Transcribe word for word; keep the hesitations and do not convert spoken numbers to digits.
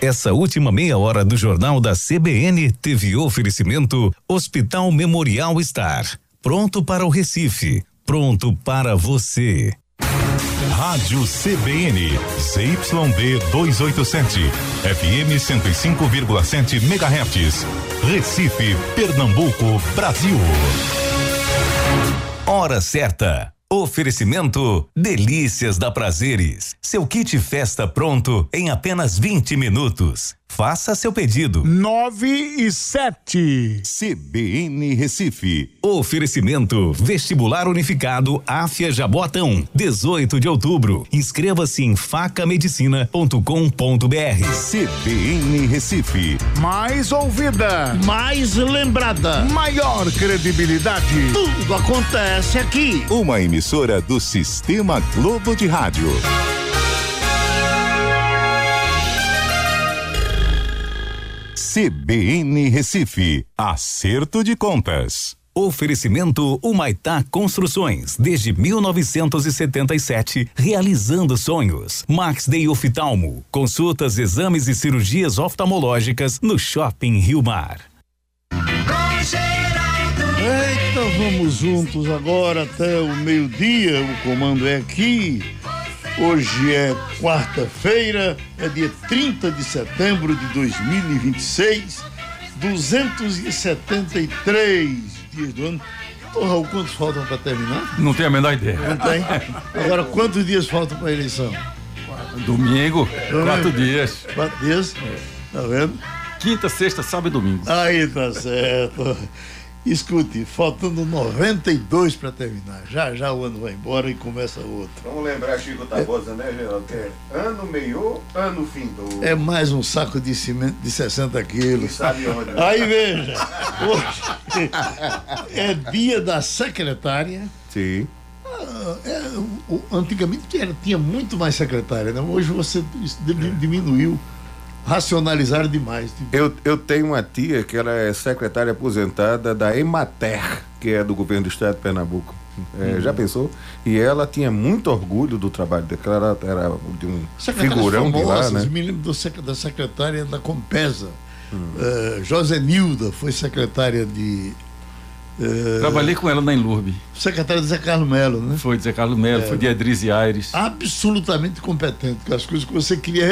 Essa última meia hora do Jornal da C B N teve oferecimento Hospital Memorial Star. Pronto para o Recife. Pronto para você. Rádio C B N, C Y B duzentos e oitenta e sete, F M cento e cinco vírgula sete megahertz, Recife, Pernambuco, Brasil. Hora certa. Oferecimento Delícias da Prazeres. Seu kit festa pronto em apenas vinte minutos. Faça seu pedido. Nove e sete. C B N Recife. Oferecimento Vestibular Unificado Áfia Jaboatão. dezoito de outubro. Inscreva-se em faca medicina ponto com ponto br. C B N Recife. Mais ouvida. Mais lembrada. Maior credibilidade. Tudo acontece aqui. Uma emissora do Sistema Globo de Rádio. C B N Recife. Acerto de contas. Oferecimento Humaitá Construções, desde mil novecentos e setenta e sete, realizando sonhos. Max Day Oftalmo, consultas, exames e cirurgias oftalmológicas no Shopping Rio Mar. Eita, vamos juntos agora até o meio-dia, o comando é aqui. Hoje é quarta-feira, é dia trinta de setembro de dois mil e vinte e seis, duzentos e setenta e três dias do ano. Ô Raul, quantos faltam para terminar? Não tenho a menor ideia. Não tem? Agora, quantos dias faltam para a eleição? Domingo, quatro dias. Quatro dias? Tá vendo? Quinta, sexta, sábado e domingo. Aí tá certo. Escute, faltando noventa e dois para terminar. Já já o ano vai embora e começa outro. Vamos lembrar Chico Tabosa, é, né, Geraldo? É, ano meio, ano findou. É mais um saco de cimento de sessenta quilos. Sabe onde? Né? Aí veja, hoje é dia da secretária. Sim. Ah, é, o, antigamente era, tinha muito mais secretária, né? Hoje você diminuiu. Racionalizaram demais. Eu, eu tenho uma tia que ela é secretária aposentada da Emater, que é do governo do estado de Pernambuco. É, uhum. Já pensou? E ela tinha muito orgulho do trabalho dela, ela era, era de um figurão famosas, de lá, né? Me lembro do, da secretária da Compesa. Uhum. Uh, Josenilda foi secretária de... Uh, Trabalhei com ela na Enlurbe. Secretária de Zé Carlos Melo, né? Foi de Zé Carlos Melo, é, foi de Edrize Aires. Absolutamente competente, porque as coisas que você queria